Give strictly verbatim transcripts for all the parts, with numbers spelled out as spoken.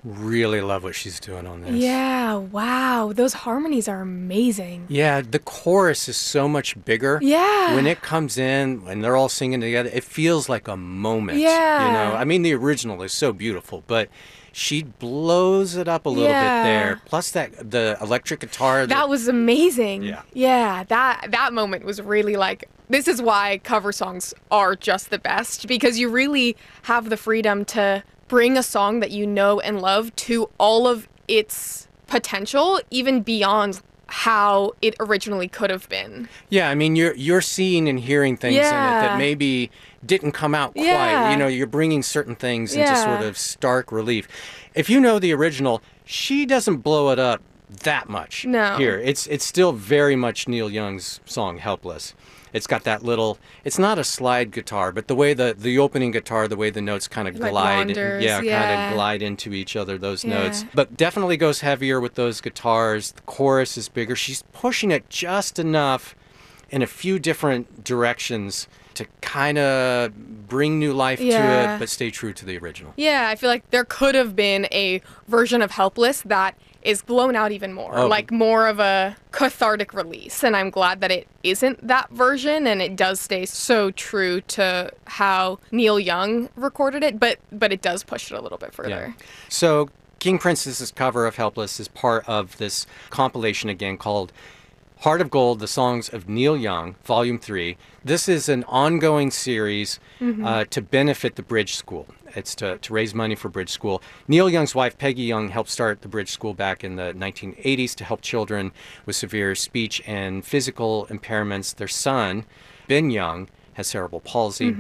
really love what she's doing on this. Yeah, wow. Those harmonies are amazing. Yeah, the chorus is so much bigger. Yeah. When it comes in and they're all singing together, it feels like a moment. Yeah. You know, I mean, the original is so beautiful, but she blows it up a little Yeah. bit there. Plus that the electric guitar. That was amazing. Yeah. Yeah, that that moment was really like, this is why cover songs are just the best, because you really have the freedom to bring a song that you know and love to all of its potential, even beyond how it originally could have been. Yeah, I mean, you're you're seeing and hearing things in it Yeah. that maybe didn't come out quite. Yeah. You know, you're bringing certain things into Yeah. sort of stark relief. If you know the original, she doesn't blow it up that much. No. Here, it's it's still very much Neil Young's song "Helpless." It's got that little. It's not a slide guitar, but the way the the opening guitar, the way the notes kind of Like glide, wanders, yeah, kind yeah. of glide into each other. Those Yeah. notes, but definitely goes heavier with those guitars. The chorus is bigger. She's pushing it just enough in a few different directions to kind of bring new life to Yeah. it, but stay true to the original. Yeah, I feel like there could have been a version of Helpless that is blown out even more, Oh. like more of a cathartic release. And I'm glad that it isn't that version, and it does stay so true to how Neil Young recorded it, but but it does push it a little bit further. So King Princess's cover of Helpless is part of this compilation again called Heart of Gold, The Songs of Neil Young, Volume three. This is an ongoing series uh, to benefit the Bridge School. It's to, to raise money for Bridge School. Neil Young's wife, Peggy Young, helped start the Bridge School back in the nineteen eighties to help children with severe speech and physical impairments. Their son, Ben Young, has cerebral palsy.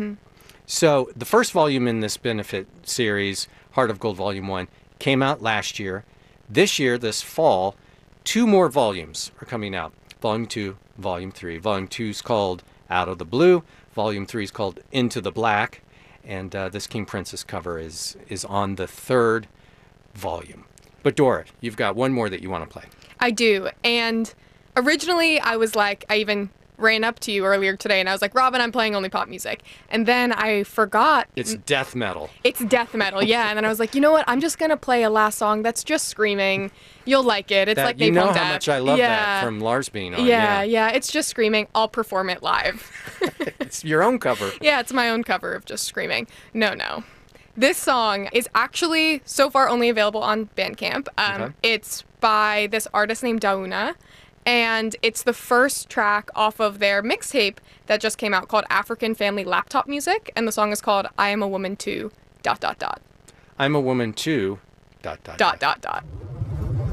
So the first volume in this benefit series, Heart of Gold Volume one, came out last year. This year, this fall, two more volumes are coming out. Volume two, Volume three. Volume two is called Out of the Blue. Volume three is called Into the Black. And uh, this King Princess cover is is on the third volume. But Dora, you've got one more that you want to play. I do. And originally I was like, I even ran up to you earlier today and I was like, Robin, I'm playing only pop music. And then I forgot. It's death metal. It's death metal, yeah. And then I was like, you know what? I'm just going to play a last song that's just screaming. You'll like it. It's That, like you know Napalm how Death. much I love yeah. that from Lars being on. Yeah, yeah. It's just screaming. I'll perform it live. It's your own cover. Yeah, it's my own cover of just screaming. No, no. This song is actually so far only available on Bandcamp. Um, Okay. It's by this artist named Dauna, and it's the first track off of their mixtape that just came out called African Family Laptop Music, and the song is called I Am a Woman Too, dot, dot, dot, I'm a woman too. Dot, dot, dot, dot, dot.